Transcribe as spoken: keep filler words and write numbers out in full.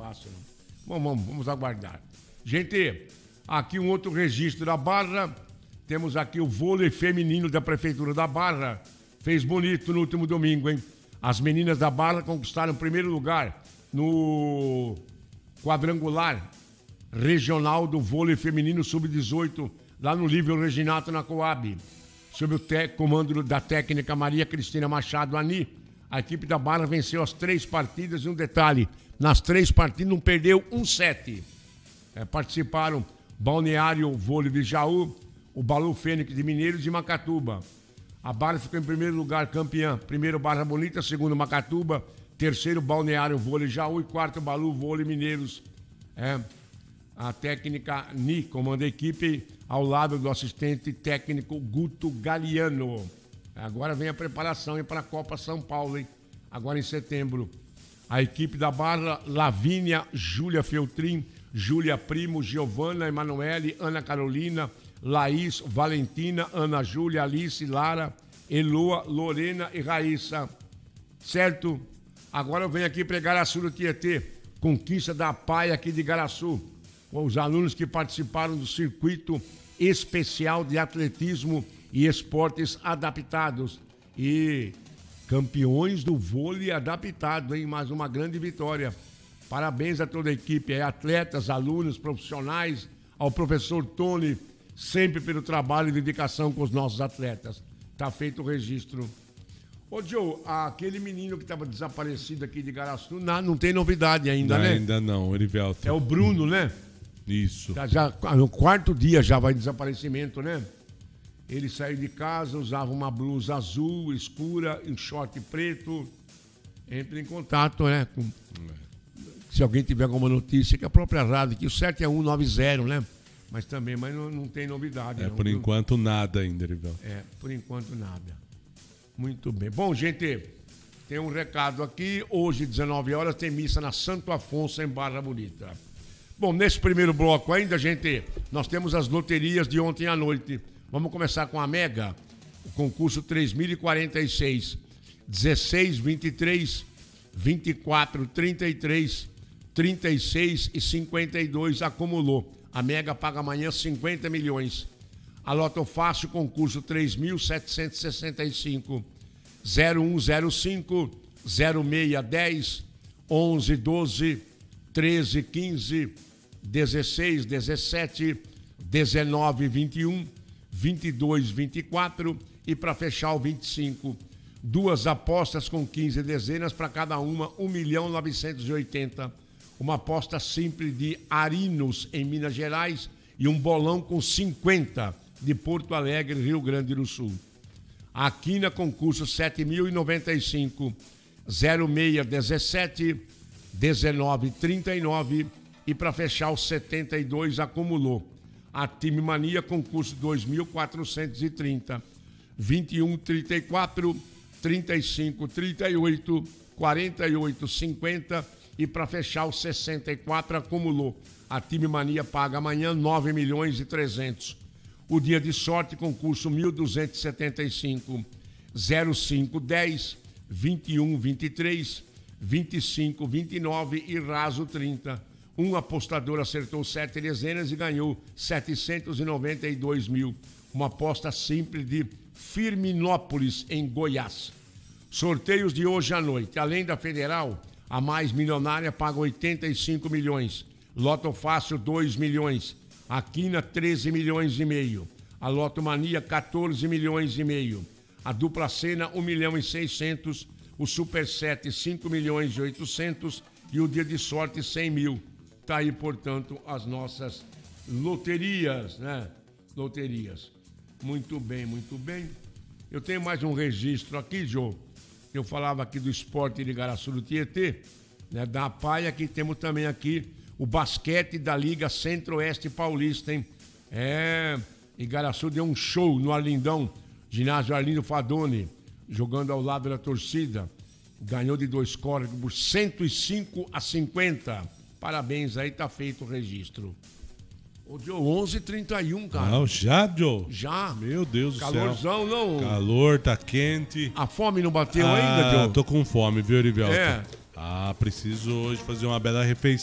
fácil, não. Bom, vamos, vamos aguardar. Gente, aqui um outro registro da Barra. Temos aqui o vôlei feminino da Prefeitura da Barra. Fez bonito no último domingo, hein? As meninas da Barra conquistaram o primeiro lugar no quadrangular regional do vôlei feminino sub dezoito, lá no Lívio Reginato, na Coab. Sob o te- comando da técnica Maria Cristina Machado Ani, a equipe da Barra venceu as três partidas e um detalhe, nas três partidas não perdeu um set. É, participaram Balneário Vôlei de Jaú, o Balu Fênix de Mineiros e Macatuba. A Barra ficou em primeiro lugar campeã. Primeiro Barra Bonita, segundo Macatuba, terceiro Balneário Vôlei Jaú e quarto Balu Vôlei Mineiros. É, a técnica Ni comanda a equipe ao lado do assistente técnico Guto Galiano. Agora vem a preparação para a Copa São Paulo, hein? Agora em setembro. A equipe da Barra, Lavínia, Júlia Feltrin, Júlia Primo, Giovana Emanuele, Ana Carolina, Laís, Valentina, Ana Júlia, Alice, Lara, Eloa, Lorena e Raíssa. Certo? Agora eu venho aqui para Igaraçu do Tietê, conquista da Paia aqui de Igaraçu, com os alunos que participaram do circuito especial de atletismo e esportes adaptados. E campeões do vôlei adaptado, hein? Mais uma grande vitória. Parabéns a toda a equipe, é, atletas, alunos, profissionais, ao professor Tony, sempre pelo trabalho e dedicação com os nossos atletas. Tá feito o registro. Ô, Joe, aquele menino que estava desaparecido aqui de Igaraçu, não, não tem novidade ainda, não, né? Ainda não, Erivelto. É o Bruno, né? Isso. Tá já, no quarto dia já vai desaparecimento, né? Ele saiu de casa, usava uma blusa azul, escura, um short preto. Entra em contato, né? Com... Se alguém tiver alguma notícia, que a própria rádio, que o sete é um nove zero, né? Mas também, mas não, não tem novidade. É, não, por viu? enquanto nada ainda, Erivelto. É, por enquanto nada. Muito bem. Bom, gente, tem um recado aqui. Hoje, dezenove horas, tem missa na Santo Afonso, em Barra Bonita. Bom, nesse primeiro bloco ainda, gente, nós temos as loterias de ontem à noite. Vamos começar com a Mega, o concurso três mil e quarenta e seis, dezesseis, vinte e três, vinte e quatro, trinta e três, trinta e seis e cinquenta e dois acumulou. A Mega paga amanhã cinquenta milhões. A Loto Fácil, concurso três mil setecentos e sessenta e cinco, zero um zero cinco, zero seis dez, onze doze, treze quinze, dezesseis dezessete, dezenove vinte e um, vinte e dois vinte e quatro e para fechar o vinte e cinco. Duas apostas com quinze dezenas para cada uma, um milhão novecentos e oitenta. Uma aposta simples de Arinos, em Minas Gerais, e um bolão com cinquenta de Porto Alegre, Rio Grande do Sul. A Quina, concurso sete mil e noventa e cinco, zero seis dezessete, dezenove trinta e nove e para fechar os setenta e dois acumulou. A Time Mania, concurso dois mil quatrocentos e trinta, vinte e um trinta e quatro, trinta e cinco trinta e oito, quarenta e oito cinquenta e para fechar os sessenta e quatro acumulou. A Time Mania paga amanhã nove milhões e trezentos. O dia de sorte, concurso mil duzentos e setenta e cinco, zero cinco dez, vinte e um vinte e três, vinte e cinco vinte e nove e raso trinta. Um apostador acertou sete dezenas e ganhou setecentos e noventa e dois mil. Uma aposta simples de Firminópolis, em Goiás. Sorteios de hoje à noite. Além da Federal, a mais milionária paga oitenta e cinco milhões. Loto Fácil, dois milhões. A Quina, treze milhões e meio. A Loto Mania, quatorze milhões e meio. A Dupla Sena, um milhão e seiscentos. O Super sete, cinco milhões e oitocentos. E o Dia de Sorte, cem mil. Tá aí, portanto, as nossas loterias, né? Loterias. Muito bem, muito bem. Eu tenho mais um registro aqui, Jô. Eu falava aqui do esporte de Igaraçu do Tietê, né? Da Paia, que temos também aqui o basquete da Liga Centro-Oeste Paulista, hein? É, Igaraçu deu um show no Arlindão, ginásio Arlindo Fadoni, jogando ao lado da torcida. Ganhou de dois córregos por cento e cinco a cinquenta. Parabéns, aí tá feito o registro. Ô, Joe, onze e trinta e um, cara. Não, já, Joe? Já. Meu Deus do céu. Calorzão, não. Calor, tá quente. A fome não bateu ah, ainda, Joe? Tô com fome, viu, Erivelto? É. Ah, preciso hoje fazer uma bela refeição.